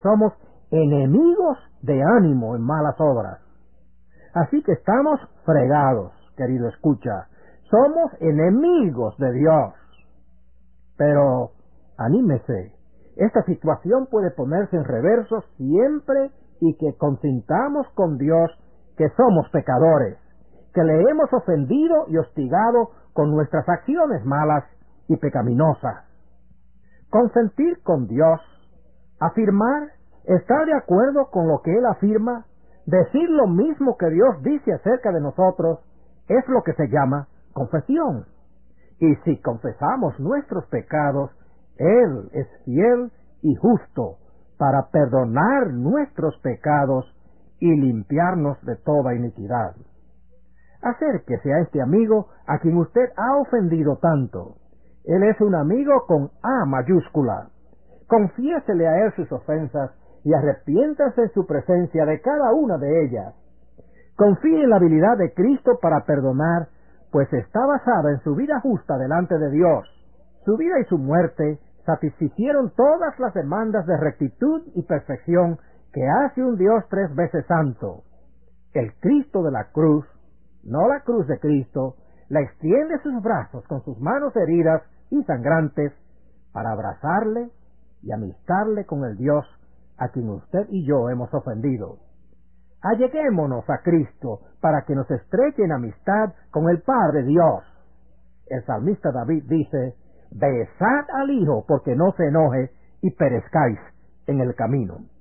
Somos enemigos de ánimo en malas obras. Así que estamos fregados, querido escucha. Somos enemigos de Dios. Pero, anímese, esta situación puede ponerse en reverso siempre y que consintamos con Dios que somos pecadores, que le hemos ofendido y hostigado con nuestras acciones malas y pecaminosas. Consentir con Dios, afirmar, estar de acuerdo con lo que Él afirma, decir lo mismo que Dios dice acerca de nosotros, es lo que se llama confesión. Y si confesamos nuestros pecados, Él es fiel y justo para perdonar nuestros pecados y limpiarnos de toda iniquidad. Acérquese a este amigo a quien usted ha ofendido tanto. Él es un amigo con A mayúscula. Confiésele a él sus ofensas y arrepiéntase en su presencia de cada una de ellas. Confíe en la habilidad de Cristo para perdonar, pues está basada en su vida justa delante de Dios. Su vida y su muerte satisficieron todas las demandas de rectitud y perfección que hace un Dios 3 veces santo. El Cristo de la cruz, no la cruz de Cristo, le extiende sus brazos con sus manos heridas y sangrantes para abrazarle y amistarle con el Dios a quien usted y yo hemos ofendido. Alleguémonos a Cristo para que nos estreche en amistad con el Padre Dios. El salmista David dice: besad al Hijo porque no se enoje y perezcáis en el camino.